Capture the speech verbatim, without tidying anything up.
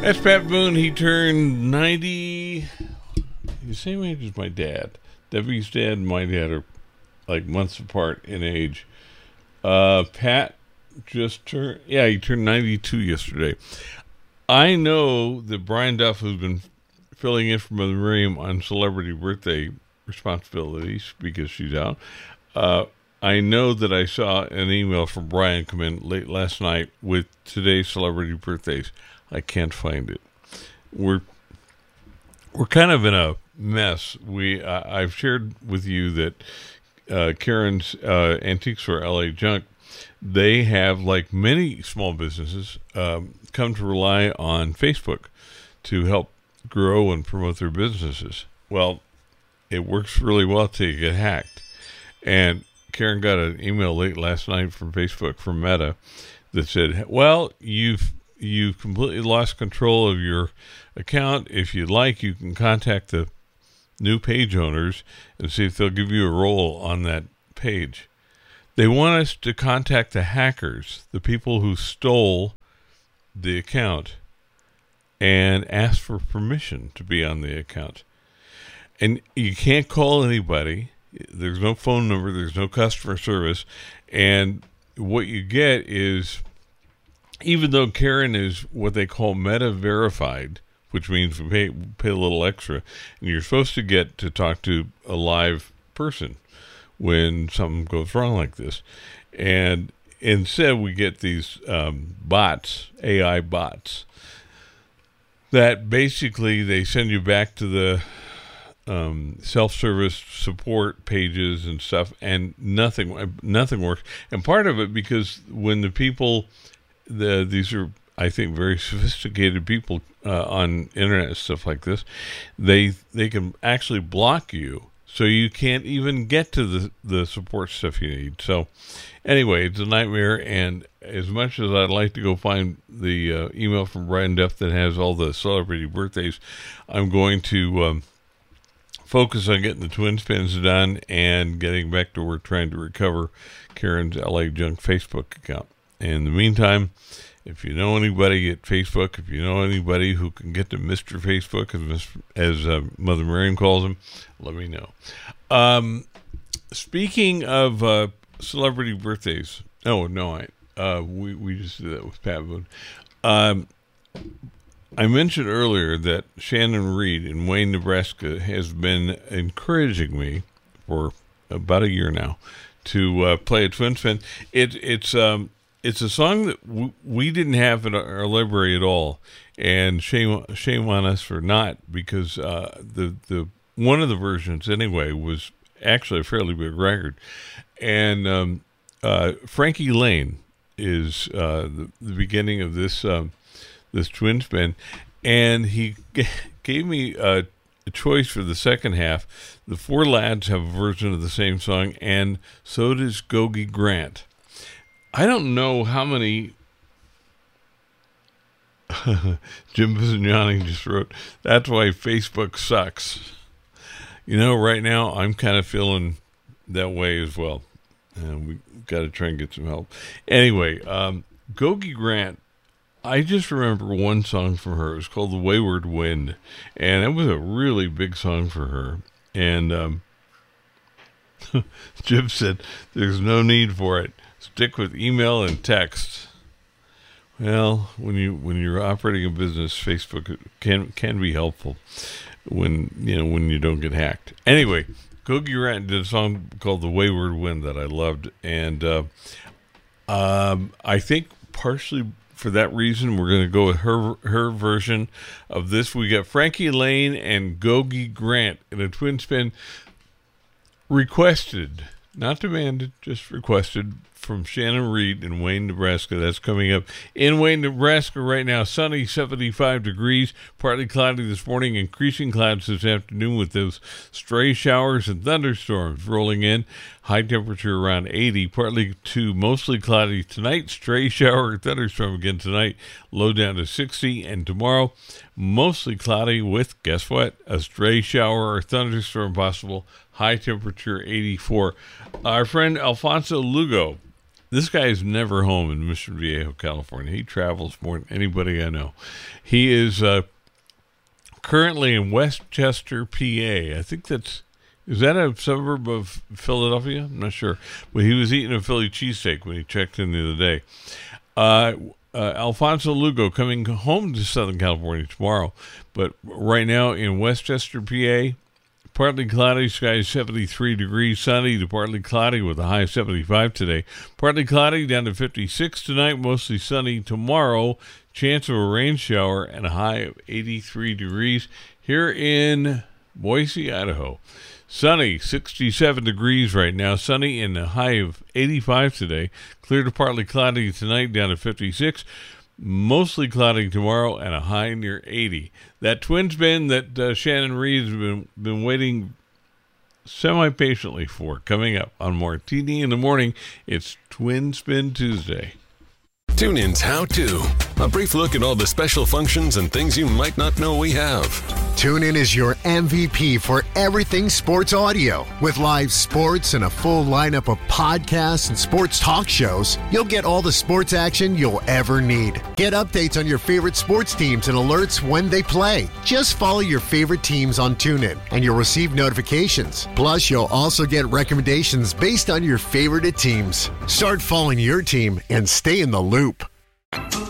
That's Pat Boone. He turned ninety. He's the same age as my dad. Debbie's dad and my dad are like months apart in age. Uh, Pat just turned, yeah, he turned ninety-two yesterday. I know that Brian Duff, who's been filling in for Mother Miriam on celebrity birthday responsibilities because she's out, uh, I know that I saw an email from Brian come in late last night with today's celebrity birthdays. I can't find it. We're we're kind of in a mess. We uh, I've shared with you that uh, Karen's uh, Antiques for L A Junk, they have, like many small businesses, um, come to rely on Facebook to help grow and promote their businesses. Well, it works really well till you get hacked. And Karen got an email late last night from Facebook, from Meta, that said, well, you've you've completely lost control of your account. If you'd like, you can contact the new page owners and see if they'll give you a role on that page. They want us to contact the hackers, the people who stole the account, and ask for permission to be on the account. And you can't call anybody. There's no phone number. There's no customer service. And what you get is, even though Karen is what they call meta verified, which means we pay, pay a little extra, and you're supposed to get to talk to a live person when something goes wrong like this. And instead we get these um, bots, A I bots, that basically they send you back to the um, self-service support pages and stuff, and nothing nothing works. And part of it because when the people, the these are, I think, very sophisticated people uh, on internet and stuff like this, they they can actually block you, so you can't even get to the, the support stuff you need. So anyway, it's a nightmare, and as much as I'd like to go find the uh, email from Brian Duff that has all the celebrity birthdays, I'm going to um, focus on getting the twin spins done and getting back to work trying to recover Karen's L A Junk Facebook account. In the meantime, if you know anybody at Facebook, if you know anybody who can get to Mister Facebook, as, as uh, Mother Miriam calls him, let me know. Um, speaking of uh, celebrity birthdays, no, no, I uh, we we just did that with Pat Boone. Um, I mentioned earlier that Shannon Reed in Wayne, Nebraska, has been encouraging me for about a year now to uh, play a twin spin. It, it's um. It's a song that w- we didn't have in our library at all, and shame shame on us for not, because uh, the the one of the versions anyway was actually a fairly big record, and um, uh, Frankie Lane is uh, the, the beginning of this um, this twin spin, and he g- gave me a, a choice for the second half. The Four Lads have a version of the same song, and so does Gogi Grant. I don't know how many. Jim Bizignani just wrote, that's why Facebook sucks. You know, right now I'm kind of feeling that way as well. And we got to try and get some help. Anyway, um, Gogi Grant, I just remember one song from her. It was called The Wayward Wind. And it was a really big song for her. And um, Jim said, there's no need for it. Stick with email and text. Well, when you when you're operating a business, Facebook can can be helpful when you know when you don't get hacked. Anyway, Gogi Grant did a song called "The Wayward Wind" that I loved, and uh, um, I think partially for that reason, we're going to go with her her version of this. We got Frankie Lane and Gogi Grant in a twin spin, requested, not demanded, just requested, from Shannon Reed in Wayne, Nebraska. That's coming up in Wayne, Nebraska right now. Sunny, seventy-five degrees, partly cloudy this morning, increasing clouds this afternoon with those stray showers and thunderstorms rolling in. High temperature around eighty, partly to mostly cloudy tonight. Stray shower and thunderstorm again tonight. Low down to sixty, and tomorrow mostly cloudy with, guess what, a stray shower or thunderstorm possible. High temperature eighty-four. Our friend Alfonso Lugo This guy is never home in Mission Viejo, California. He travels more than anybody I know. He is uh, currently in Westchester, P A. I think that's, is that a suburb of Philadelphia? I'm not sure. But he was eating a Philly cheesesteak when he checked in the other day. Uh, uh, Alfonso Lugo coming home to Southern California tomorrow. But right now in Westchester, P A, partly cloudy, skies seventy-three degrees, sunny to partly cloudy with a high of seventy-five today. Partly cloudy down to fifty-six tonight, mostly sunny tomorrow. Chance of a rain shower and a high of eighty-three degrees. Here in Boise, Idaho, sunny, sixty-seven degrees right now. Sunny and a high of eighty-five today. Clear to partly cloudy tonight down to fifty-six. Mostly cloudy tomorrow and a high near eighty. That twin spin that uh, Shannon Reed's been been waiting semi-patiently for coming up on Martini in the Morning. It's Twin Spin Tuesday. TuneIn's How To. A brief look at all the special functions and things you might not know we have. TuneIn is your M V P for everything sports audio. With live sports and a full lineup of podcasts and sports talk shows, you'll get all the sports action you'll ever need. Get updates on your favorite sports teams and alerts when they play. Just follow your favorite teams on TuneIn, and you'll receive notifications. Plus, you'll also get recommendations based on your favorite teams. Start following your team and stay in the loop.